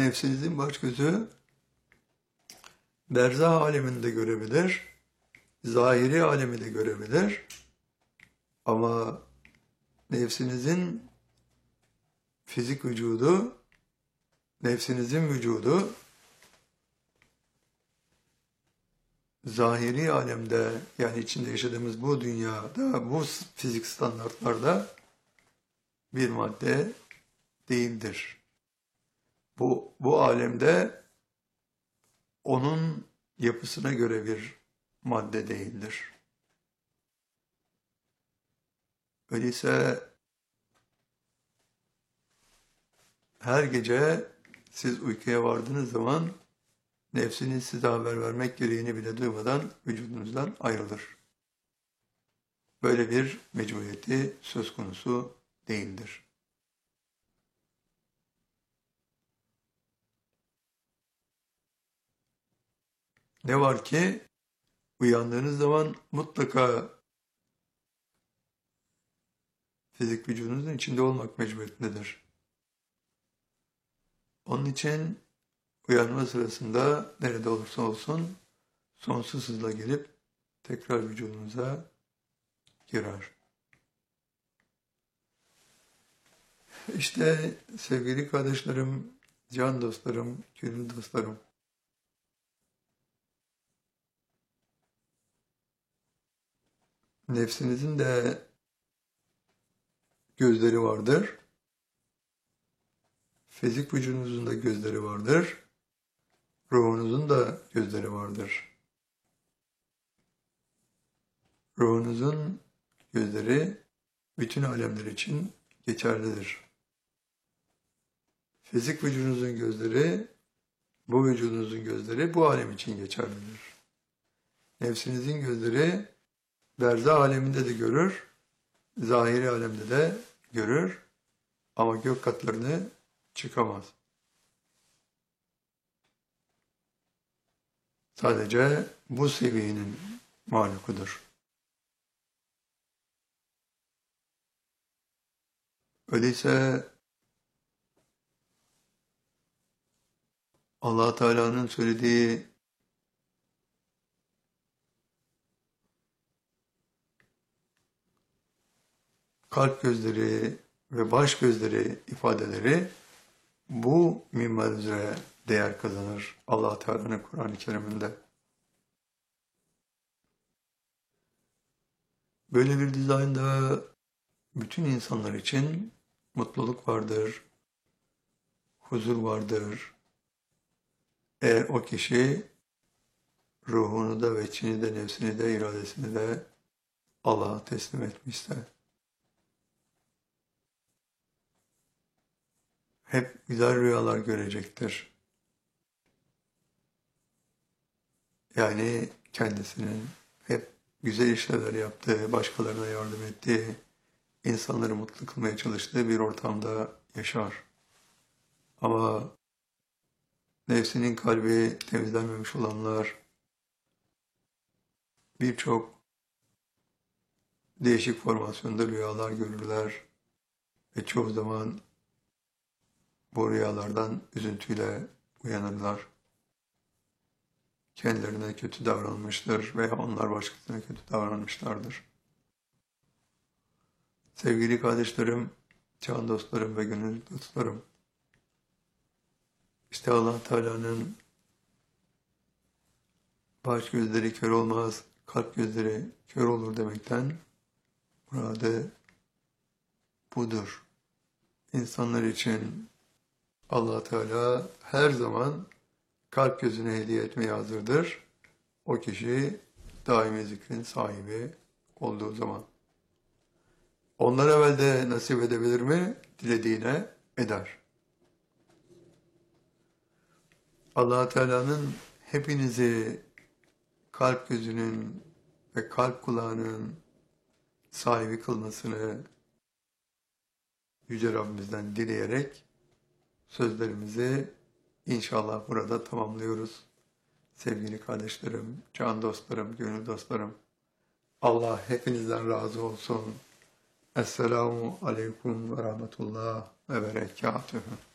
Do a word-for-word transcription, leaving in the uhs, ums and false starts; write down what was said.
nefsinizin baş gözü berzah alemini de görebilir, zahiri alemi de görebilir. Ama nefsinizin fizik vücudu, nefsinizin vücudu zahiri alemde, yani içinde yaşadığımız bu dünyada, bu fizik standartlarda bir madde değildir. Bu, bu alemde onun yapısına göre bir madde değildir. Öyleyse her gece siz uykuya vardığınız zaman nefsiniz size haber vermek gereğini bile duymadan vücudunuzdan ayrılır. Böyle bir mecburiyeti söz konusu değildir. Ne var ki uyandığınız zaman mutlaka fizik vücudunuzun içinde olmak mecburiyetindedir. Onun için uyanma sırasında nerede olursa olsun sonsuz hızla gelip tekrar vücudunuza girer. İşte sevgili kardeşlerim, can dostlarım, gönül dostlarım, nefsinizin de gözleri vardır. Fizik vücudunuzun da gözleri vardır. Ruhunuzun da gözleri vardır. Ruhunuzun gözleri bütün alemler için geçerlidir. Fizik vücudunuzun gözleri, bu vücudunuzun gözleri bu alem için geçerlidir. Nefsinizin gözleri berzah aleminde de görür, zahiri alemde de görür ama gök katlarını çıkamaz. Sadece bu seviyenin mahlukudur. Öyleyse Allah Teala'nın söylediği kalp gözleri ve baş gözleri ifadeleri bu minval üzere değer kazanır Allah Teala'nın Kur'an-ı Kerim'inde. Böyle bir dizaynda bütün insanlar için mutluluk vardır, huzur vardır. Eğer o kişi ruhunu da ve içini de nefsini de iradesini de Allah'a teslim etmişse. Hep güzel rüyalar görecektir. Yani kendisinin hep güzel işler yaptığı, başkalarına yardım ettiği, insanları mutlu kılmaya çalıştığı bir ortamda yaşar. Ama nefsinin kalbi temizlenmemiş olanlar birçok değişik formasyonda rüyalar görürler ve çoğu zaman bu rüyalardan üzüntüyle uyanırlar. Kendilerine kötü davranmıştır veya onlar başkasına kötü davranmışlardır. Sevgili kardeşlerim, can dostlarım ve gönül dostlarım, işte Allah Teala'nın baş gözleri kör olmaz, kalp gözleri kör olur demekten muradı budur. İnsanlar için Allah Teala her zaman kalp gözünü hediye etmeye hazırdır. O kişi daimi zikrin sahibi olduğu zaman. Onlar evvelde nasip edebilir mi? Dilediğine eder. Allah Teala'nın hepinizi kalp gözünün ve kalp kulağının sahibi kılmasını Yüce Rabbimizden dileyerek sözlerimizi İnşallah burada tamamlıyoruz. Sevgili kardeşlerim, can dostlarım, gönül dostlarım. Allah hepinizden razı olsun. Esselamu aleyküm ve rahmetullah ve berekatuhu.